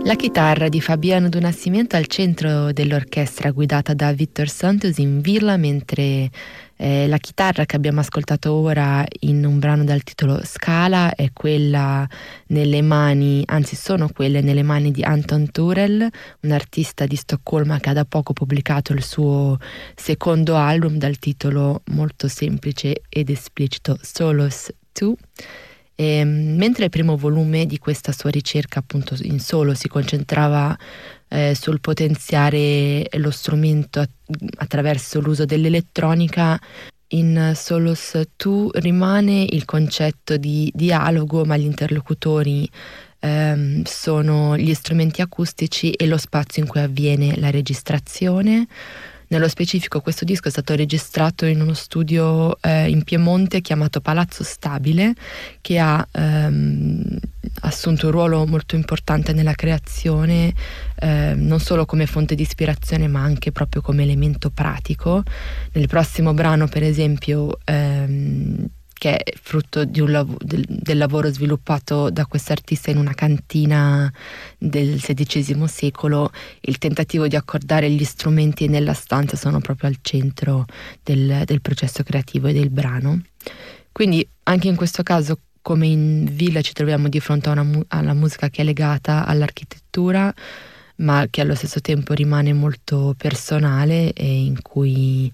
La chitarra di Fabiano Do Nascimento al centro dell'orchestra guidata da Víctor Santos in villa, mentre la chitarra che abbiamo ascoltato ora in un brano dal titolo Scala è quella nelle mani, anzi sono quelle nelle mani di Anton Turell, un artista di Stoccolma che ha da poco pubblicato il suo secondo album dal titolo molto semplice ed esplicito Solos 2. Mentre il primo volume di questa sua ricerca appunto in solo si concentrava sul potenziare lo strumento attraverso l'uso dell'elettronica, in Solos 2 rimane il concetto di dialogo, ma gli interlocutori sono gli strumenti acustici e lo spazio in cui avviene la registrazione. Nello specifico questo disco è stato registrato in uno studio in Piemonte chiamato Palazzo Stabile, che ha assunto un ruolo molto importante nella creazione, non solo come fonte di ispirazione ma anche proprio come elemento pratico. Nel prossimo brano, per esempio, che è frutto di del lavoro sviluppato da quest'artista in una cantina del XVI secolo, il tentativo di accordare gli strumenti nella stanza sono proprio al centro del processo creativo e del brano. Quindi anche in questo caso, come in Villa, ci troviamo di fronte a alla musica che è legata all'architettura, ma che allo stesso tempo rimane molto personale e in cui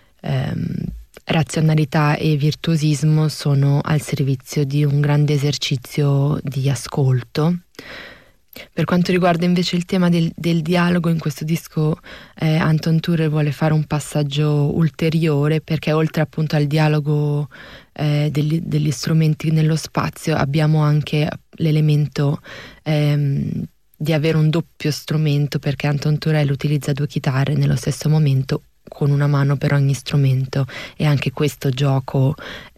razionalità e virtuosismo sono al servizio di un grande esercizio di ascolto. Per quanto riguarda invece il tema del dialogo, in questo disco Anton Turell vuole fare un passaggio ulteriore, perché oltre appunto al dialogo degli strumenti nello spazio abbiamo anche l'elemento di avere un doppio strumento, perché Anton Turell utilizza due chitarre nello stesso momento, con una mano per ogni strumento, e anche questo gioco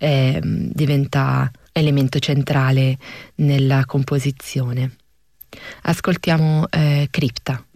diventa elemento centrale nella composizione. Ascoltiamo Cripta.